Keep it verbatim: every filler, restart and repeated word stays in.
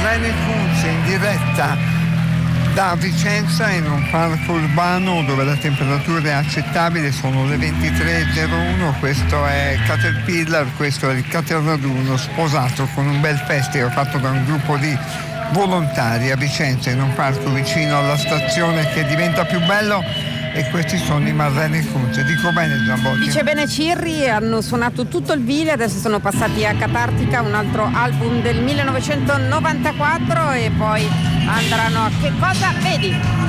Marlene Kunz in diretta da Vicenza in un parco urbano dove la temperatura è accettabile, sono le ventitré e zero uno. Questo è Caterpillar, questo è il Caterraduno sposato con un bel festival fatto da un gruppo di volontari a Vicenza in un parco vicino alla stazione che diventa più bello. E questi sono i Marlene Kunz. Dico bene, Zambotti? Dice bene Cirri, hanno suonato tutto il Vile, adesso sono passati a Catartica, un altro album del millenovecentonovantaquattro, e poi andranno a Che cosa vedi?